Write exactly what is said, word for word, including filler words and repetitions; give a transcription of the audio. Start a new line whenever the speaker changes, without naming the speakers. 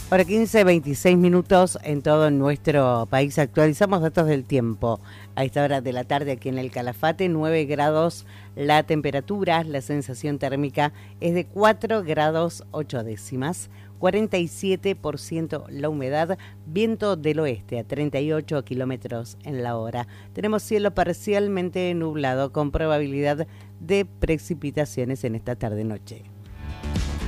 Hora quince, veintiséis minutos en todo nuestro país. Actualizamos datos del tiempo. A esta hora de la tarde aquí en el Calafate, nueve grados la temperatura, la sensación térmica es de cuatro grados ocho décimas, cuarenta y siete por ciento la humedad, viento del oeste a treinta y ocho kilómetros en la hora. Tenemos cielo parcialmente nublado con probabilidad de precipitaciones en esta tarde-noche.